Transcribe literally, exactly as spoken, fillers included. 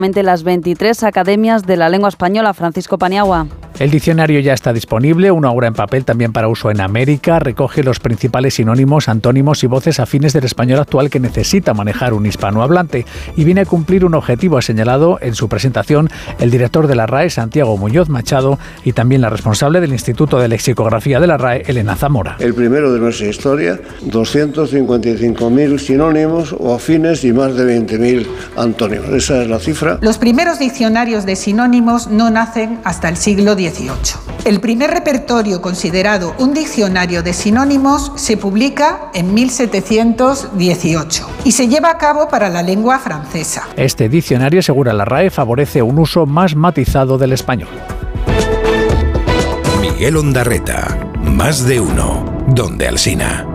las veintitrés academias de la lengua española. Francisco Paniagua. El diccionario ya está disponible, una obra en papel también para uso en América, recoge los principales sinónimos, antónimos y voces afines del español actual que necesita manejar un hispanohablante y viene a cumplir un objetivo, ha señalado en su presentación el director de la R A E, Santiago Muñoz Machado, y también la responsable del Instituto de Lexicografía de la R A E, Elena Zamora. El primero de nuestra historia, doscientos cincuenta y cinco mil sinónimos o afines y más de veinte mil antónimos. Esa es la cifra. Los primeros diccionarios de sinónimos no nacen hasta el siglo dieciocho. El primer repertorio considerado un diccionario de sinónimos se publica en mil setecientos dieciocho y se lleva a cabo para la lengua francesa. Este diccionario, asegura la R A E, favorece un uso más matizado del español. Miguel Ondarreta, Más de Uno, Donde Alsina.